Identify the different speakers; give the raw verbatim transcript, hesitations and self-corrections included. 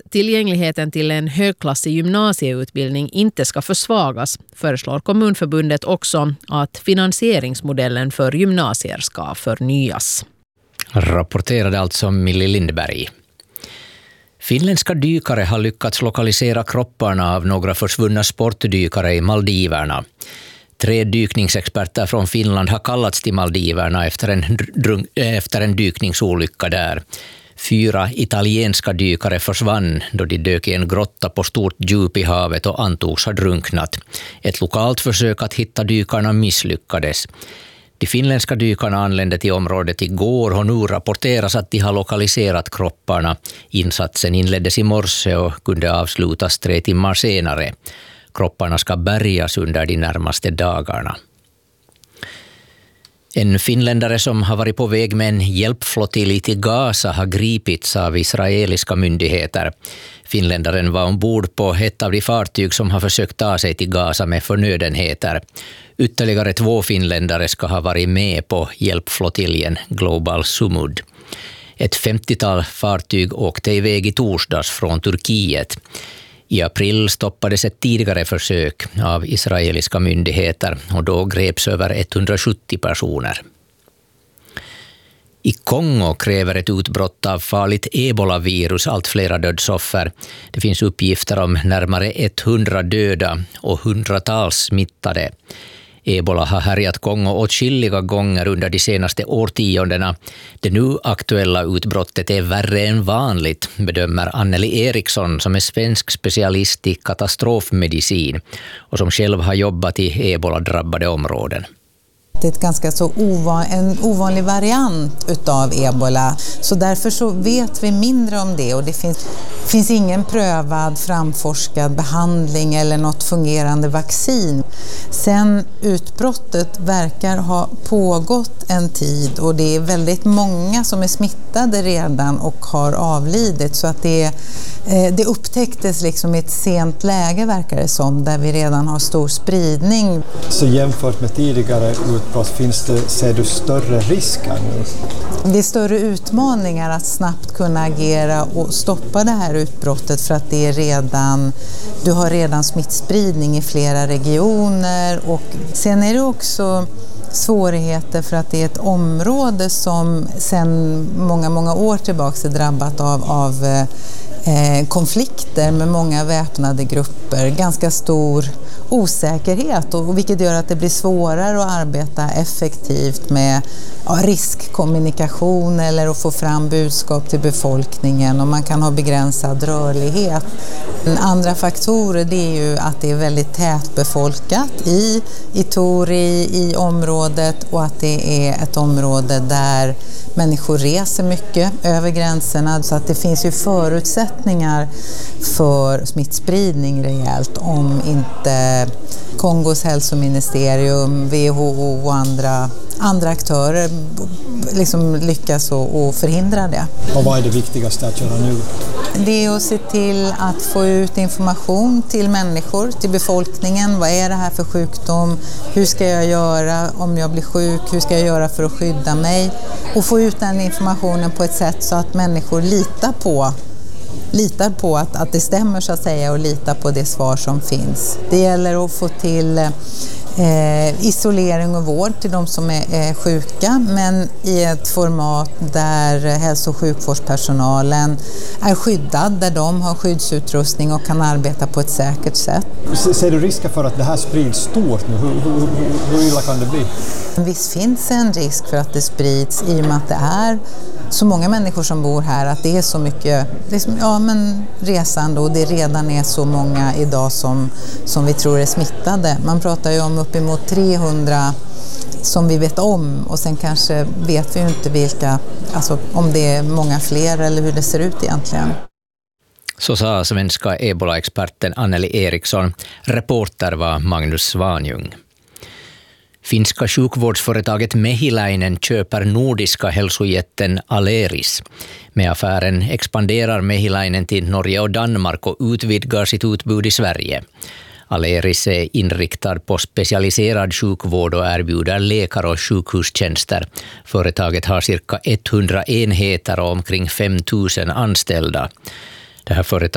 Speaker 1: tillgängligheten till en högklassig gymnasieutbildning inte ska försvagas föreslår Kommunförbundet också att finansieringsmodellen för gymnasier ska förnyas.
Speaker 2: Rapporterade alltså Millie Lindberg. Finländska dykare har lyckats lokalisera kropparna av några försvunna sportdykare i Maldiverna. Tre dykningsexperter från Finland har kallats till Maldiverna efter en, drunk, efter en dykningsolycka där. Fyra italienska dykare försvann då de dök i en grotta på stort djup i havet och antogs ha drunknat. Ett lokalt försök att hitta dykarna misslyckades. De finländska dykarna anlände till området igår och nu rapporteras att de har lokaliserat kropparna. Insatsen inleddes i morse och kunde avslutas tre timmar senare. Kropparna ska bärgas under de närmaste dagarna. En finländare som har varit på väg med en hjälpflottilj till Gaza har gripits av israeliska myndigheter. Finländaren var ombord på ett av de fartyg som har försökt ta sig till Gaza med förnödenheter. Ytterligare två finländare ska ha varit med på hjälpflottiljen Global Sumud. Ett femtiotal fartyg åkte iväg i torsdags från Turkiet. I april stoppades ett tidigare försök av israeliska myndigheter och då greps över etthundrasjuttio personer. I Kongo kräver ett utbrott av farligt ebolavirus allt flera dödsoffer. Det finns uppgifter om närmare hundra döda och hundratals smittade. Ebola har härjat Kongo åtskilliga gånger under de senaste årtiondena. Det nu aktuella utbrottet är värre än vanligt, bedömer Anneli Eriksson som är svensk specialist i katastrofmedicin och som själv har jobbat i ebola-drabbade områden.
Speaker 3: Det är ett ganska så ovan, en ovanlig variant utav ebola, så därför så vet vi mindre om det och det finns, finns ingen prövad, framforskad behandling eller något fungerande vaccin. Sen utbrottet verkar ha pågått en tid och det är väldigt många som är smittade redan och har avlidit, så att det, det upptäcktes liksom i ett sent läge verkar det som, där vi redan har stor spridning.
Speaker 4: Så jämfört med tidigare utbrott, finns det, ser du större risker nu?
Speaker 3: Det är större utmaningar att snabbt kunna agera och stoppa det här utbrottet, för att det är redan, du har redan smittspridning i flera regioner, och sen är det också svårigheter för att det är ett område som sedan många, många år tillbaka är drabbat av, av eh, konflikter med många väpnade grupper, ganska stor osäkerhet, och vilket gör att det blir svårare att arbeta effektivt med ja, riskkommunikation eller att få fram budskap till befolkningen, och man kan ha begränsad rörlighet. Andra faktorer, det är ju att det är väldigt tätbefolkat i Ituri, i området, och att det är ett område där människor reser mycket över gränserna, så att det finns ju förutsättningar för smittspridning rejält om inte Kongos hälsoministerium, W H O och andra, andra aktörer liksom lyckas och, och förhindra det.
Speaker 4: Och vad är det viktigaste att göra nu?
Speaker 3: Det är att se till att få ut information till människor, till befolkningen. Vad är det här för sjukdom? Hur ska jag göra om jag blir sjuk? Hur ska jag göra för att skydda mig? Och få ut den informationen på ett sätt så att människor litar på litar på att, att det stämmer, så att säga, och litar på det svar som finns. Det gäller att få till eh, isolering och vård till de som är, är sjuka, men i ett format där hälso- och sjukvårdspersonalen är skyddad, där de har skyddsutrustning och kan arbeta på ett säkert sätt.
Speaker 4: Ser du risker för att det här sprids stort nu? Hur, hur, hur, hur illa kan det bli?
Speaker 3: Visst finns en risk för att det sprids i och med att det är så många människor som bor här, att det är så mycket liksom, ja, men resande, och det redan är så många idag som, som vi tror är smittade. Man pratar ju om uppemot trehundra som vi vet om, och sen kanske vet vi ju inte vilka, alltså om det är många fler eller hur det ser ut egentligen.
Speaker 2: Så sa svenska ebola-experten Anneli Eriksson. Reporter var Magnus Svanjung. Finska sjukvårdsföretaget Mehiläinen köper nordiska hälsojätten Aleris. Med affären expanderar Mehiläinen till Norge och Danmark och utvidgar sitt utbud i Sverige. Aleris är inriktad på specialiserad sjukvård och erbjuder läkar- och sjukhustjänster. Företaget har cirka hundra enheter och omkring fem tusen anställda. Det här företaget